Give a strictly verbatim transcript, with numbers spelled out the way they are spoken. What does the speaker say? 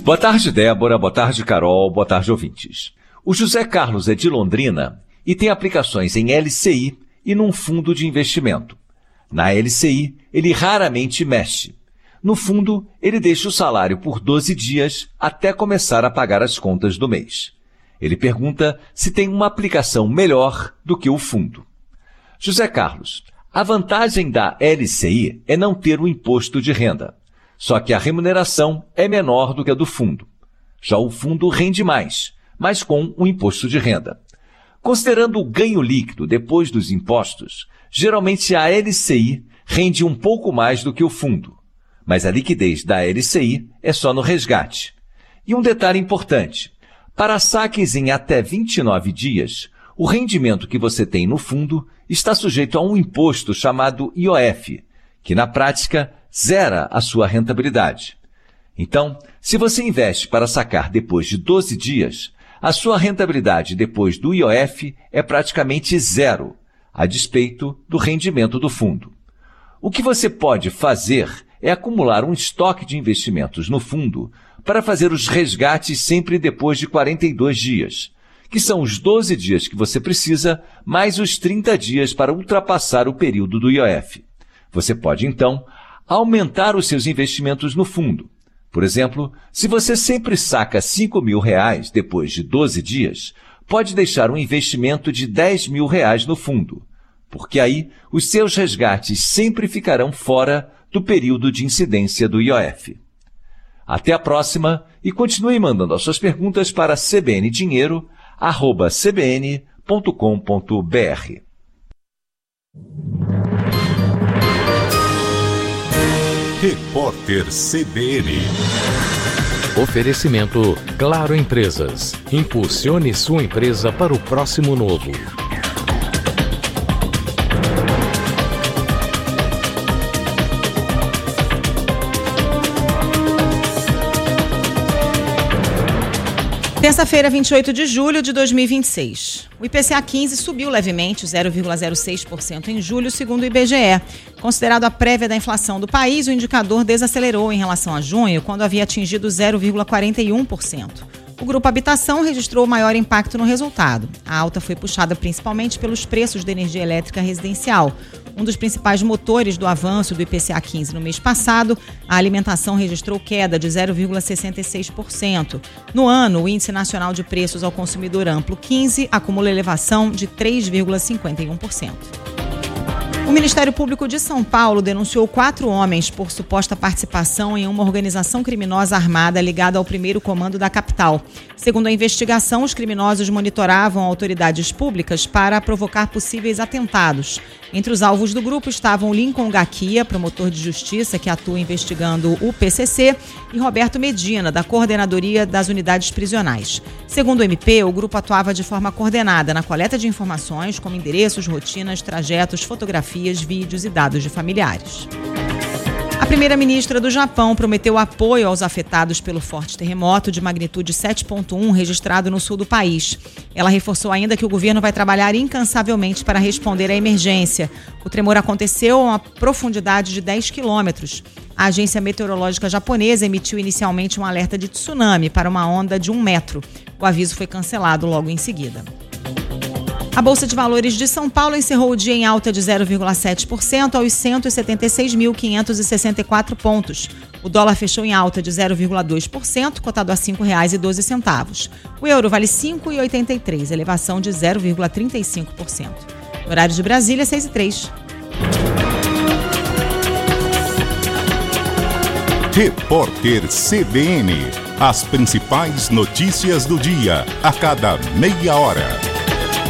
Boa tarde, Débora. Boa tarde, Carol. Boa tarde, ouvintes. O José Carlos é de Londrina e tem aplicações em L C I e num fundo de investimento. Na L C I, ele raramente mexe. No fundo, ele deixa o salário por doze dias até começar a pagar as contas do mês. Ele pergunta se tem uma aplicação melhor do que o fundo. José Carlos, a vantagem da L C I é não ter o imposto de renda. Só que a remuneração é menor do que a do fundo. Já o fundo rende mais, mas com o imposto de renda. Considerando o ganho líquido depois dos impostos, geralmente a L C I rende um pouco mais do que o fundo. Mas a liquidez da L C I é só no resgate. E um detalhe importante, para saques em até vinte e nove dias, o rendimento que você tem no fundo está sujeito a um imposto chamado I O F, que na prática zera a sua rentabilidade. Então, se você investe para sacar depois de doze dias, a sua rentabilidade depois do I O F é praticamente zero, a despeito do rendimento do fundo. O que você pode fazer é acumular um estoque de investimentos no fundo para fazer os resgates sempre depois de quarenta e dois dias, que são os doze dias que você precisa, mais os trinta dias para ultrapassar o período do I O F. Você pode, então, aumentar os seus investimentos no fundo. Por exemplo, se você sempre saca cinco mil reais depois de doze dias, pode deixar um investimento de dez mil reais no fundo, porque aí os seus resgates sempre ficarão fora do período de incidência do I O F. Até a próxima e continue mandando as suas perguntas para c b n dinheiro arroba c b n ponto com ponto b r. Repórter C B N. Oferecimento Claro Empresas. Impulsione sua empresa para o próximo novo. Terça-feira, vinte e oito de julho de dois mil e vinte e seis. O I P C A quinze subiu levemente, zero vírgula zero seis por cento em julho, segundo o I B G E. Considerado a prévia da inflação do país, o indicador desacelerou em relação a junho, quando havia atingido zero vírgula quarenta e um por cento. O Grupo Habitação registrou o maior impacto no resultado. A alta foi puxada principalmente pelos preços da energia elétrica residencial. Um dos principais motores do avanço do I P C A quinze no mês passado, a alimentação registrou queda de zero vírgula sessenta e seis por cento. No ano, o Índice Nacional de Preços ao Consumidor Amplo quinze acumula elevação de três vírgula cinquenta e um por cento. O Ministério Público de São Paulo denunciou quatro homens por suposta participação em uma organização criminosa armada ligada ao primeiro comando da capital. Segundo a investigação, os criminosos monitoravam autoridades públicas para provocar possíveis atentados. Entre os alvos do grupo estavam Lincoln Gaquia, promotor de justiça que atua investigando o P C C, e Roberto Medina, da Coordenadoria das Unidades Prisionais. Segundo o M P, o grupo atuava de forma coordenada na coleta de informações, como endereços, rotinas, trajetos, fotografias, vídeos e dados de familiares. A primeira-ministra do Japão prometeu apoio aos afetados pelo forte terremoto de magnitude sete ponto um registrado no sul do país. Ela reforçou ainda que o governo vai trabalhar incansavelmente para responder à emergência. O tremor aconteceu a uma profundidade de dez quilômetros. A agência meteorológica japonesa emitiu inicialmente um alerta de tsunami para uma onda de um metro. O aviso foi cancelado logo em seguida. A Bolsa de Valores de São Paulo encerrou o dia em alta de zero vírgula sete por cento aos cento e setenta e seis mil quinhentos e sessenta e quatro pontos. O dólar fechou em alta de zero vírgula dois por cento, cotado a cinco reais e doze centavos. O euro vale cinco reais e oitenta e três centavos, elevação de zero vírgula trinta e cinco por cento. No horário de Brasília, seis e três. Repórter C B N. As principais notícias do dia, a cada meia hora.